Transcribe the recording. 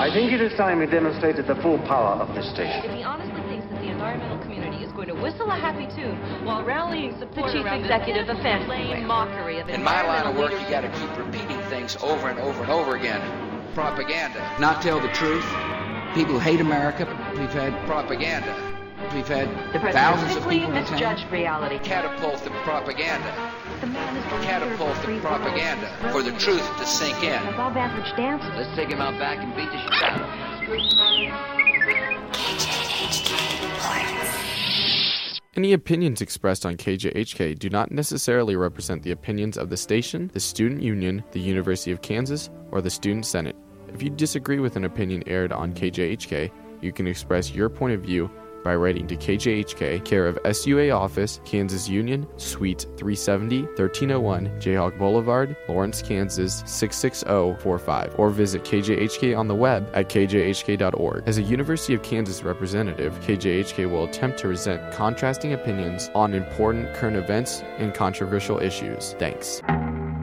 I think it is time we demonstrated the full power of this station. If he honestly thinks that the environmental community is going to whistle a happy tune while rallying support the chief executive of lame mockery of in my line of work, you got to keep repeating things over and over and over again. Propaganda. Not tell the truth. People who hate America. We've had propaganda. We've had thousands of people misjudged reality. Catapult the propaganda. The man is Catapult the propaganda for the truth to sink in. Above average dancer. Let's take him out back and beat the shit out of him. Any opinions expressed on KJHK do not necessarily represent the opinions of the station, the Student Union, the University of Kansas, or the Student Senate. If you disagree with an opinion aired on KJHK, you can express your point of view by writing to KJHK, care of SUA Office, Kansas Union, Suite 370, 1301 Jayhawk Boulevard, Lawrence, Kansas 66045, or visit KJHK on the web at kjhk.org. As a University of Kansas representative, KJHK will attempt to present contrasting opinions on important current events and controversial issues. Thanks.